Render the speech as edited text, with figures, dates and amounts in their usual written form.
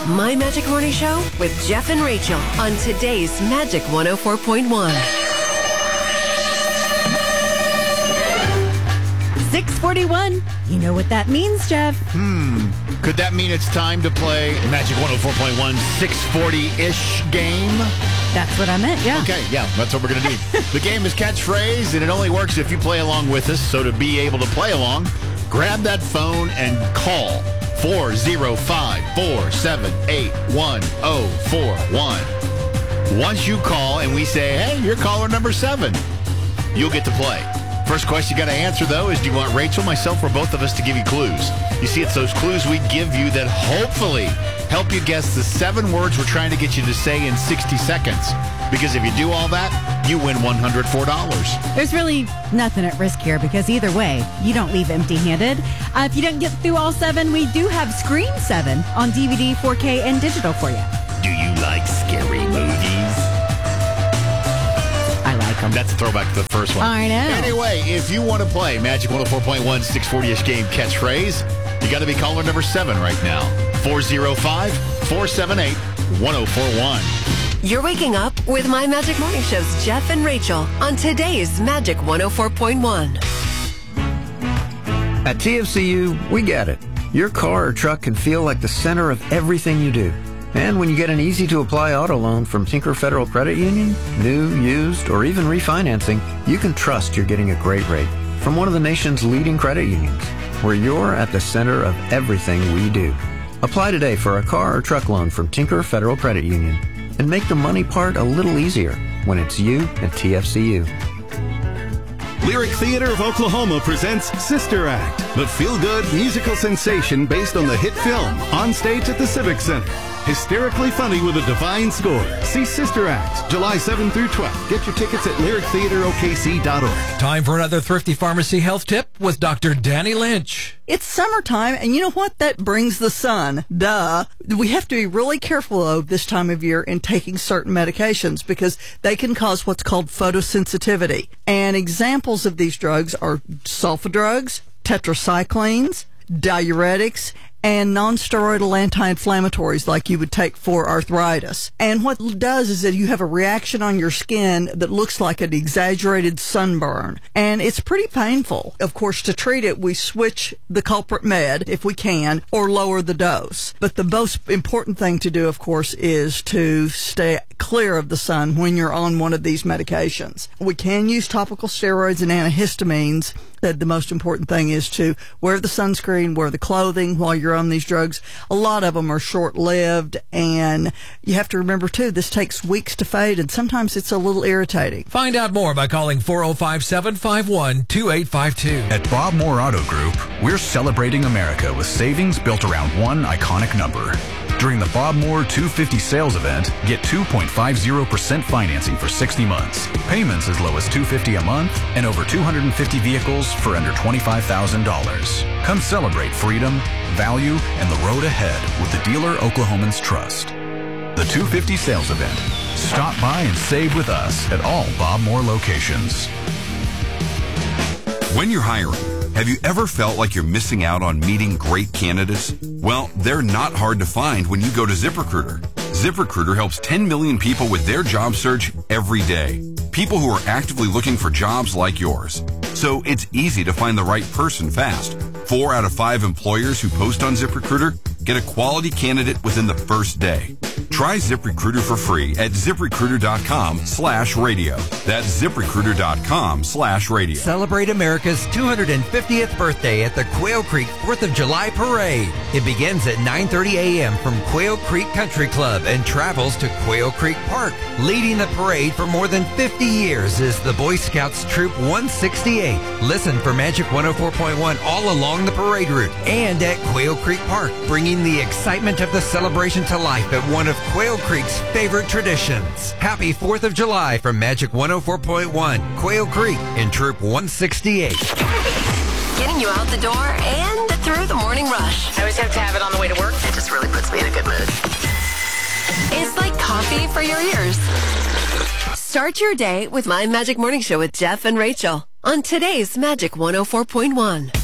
My Magic Morning Show with Jeff and Rachel on today's Magic 104.1. 6:41. You know what that means, Jeff. Could that mean it's time to play Magic 104.1 640-ish game? That's what I meant, yeah. Okay, yeah, that's what we're going to do. The game is catchphrase, and it only works if you play along with us. So to be able to play along, grab that phone and call 405-478-1041. Once you call and we say, hey, you're caller number 7, you'll get to play. First question you got to answer, though, is do you want Rachel, myself, or both of us to give you clues? You see, it's those clues we give you that hopefully help you guess the 7 words we're trying to get you to say in 60 seconds. Because if you do all that, you win $104. There's really nothing at risk here because either way, you don't leave empty-handed. If you don't get through all 7, we do have Scream 7 on DVD, 4K, and digital for you. Do you like scary movies? I like them. That's a throwback to the first one. I know. Anyway, if you want to play Magic 104.1 640-ish game catchphrase, you got to be caller number 7 right now. 405-478-1041. You're waking up with My Magic Morning Show's Jeff and Rachel on today's Magic 104.1. At TFCU, we get it. Your car or truck can feel like the center of everything you do. And when you get an easy-to-apply auto loan from Tinker Federal Credit Union, new, used, or even refinancing, you can trust you're getting a great rate from one of the nation's leading credit unions, where you're at the center of everything we do. Apply today for a car or truck loan from Tinker Federal Credit Union and make the money part a little easier when it's you at TFCU. Lyric Theater of Oklahoma presents Sister Act, the feel-good musical sensation based on the hit film, on stage at the Civic Center. Hysterically funny with a divine score. See Sister Act, July 7 through 12. Get your tickets at lyrictheaterokc.org. Time for another Thrifty Pharmacy health tip with Dr. Danny Lynch. It's summertime, and you know what? That brings the sun. Duh. We have to be really careful, though, this time of year in taking certain medications because they can cause what's called photosensitivity. And examples of these drugs are sulfa drugs, tetracyclines, diuretics, and non-steroidal anti-inflammatories like you would take for arthritis. And what it does is that you have a reaction on your skin that looks like an exaggerated sunburn. And it's pretty painful. Of course, to treat it, we switch the culprit med if we can or lower the dose. But the most important thing to do, of course, is to stay clear of the sun when you're on one of these medications. We can use topical steroids and antihistamines. That the most important thing is to wear the sunscreen, wear the clothing while you're on these drugs. A lot of them are short-lived, and you have to remember, too, this takes weeks to fade, and sometimes it's a little irritating. Find out more by calling 405-751-2852. At Bob Moore Auto Group, we're celebrating America with savings built around one iconic number. During the Bob Moore 250 sales event, get 2.50% financing for 60 months, payments as low as $250 a month, and over 250 vehicles for under $25,000. Come celebrate freedom, value, and the road ahead with the dealer Oklahomans trust. The 250 sales event. Stop by and save with us at all Bob Moore locations. When you're hiring, have you ever felt like you're missing out on meeting great candidates? Well, they're not hard to find when you go to ZipRecruiter. ZipRecruiter helps 10 million people with their job search every day. People who are actively looking for jobs like yours. So it's easy to find the right person fast. 4 out of 5 employers who post on ZipRecruiter get a quality candidate within the first day. Try ZipRecruiter for free at ZipRecruiter.com/radio. That's ZipRecruiter.com/radio. Celebrate America's 250th birthday at the Quail Creek 4th of July Parade. It begins at 9:30 a.m. from Quail Creek Country Club and travels to Quail Creek Park. Leading the parade for more than 50 years is the Boy Scouts Troop 168. Listen for Magic 104.1 all along the parade route and at Quail Creek Park, bringing the excitement of the celebration to life at one of Quail Creek's favorite traditions. Happy 4th of July from Magic 104.1, Quail Creek in Troop 168. Getting you out the door and through the morning rush. I always have to have it on the way to work. It just really puts me in a good mood. It's like coffee for your ears. Start your day with My Magic Morning Show with Jeff and Rachel on today's Magic 104.1.